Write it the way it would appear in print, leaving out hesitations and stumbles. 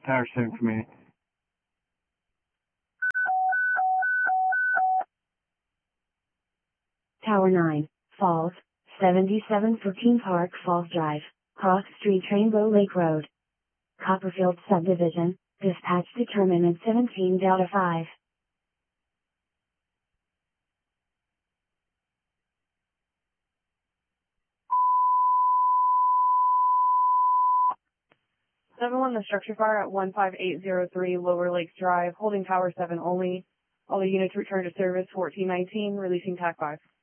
Tower 7 for me. Tower 9, Falls, 7714 Park Falls Drive, Cross Street, Rainbow Lake Road. Copperfield Subdivision, dispatch determined at 17 Delta 5. Seven-one, the structure fire at 15803 Lower Lakes Drive, holding Tower 7 only. All the units return to service 1419, releasing TAC 5.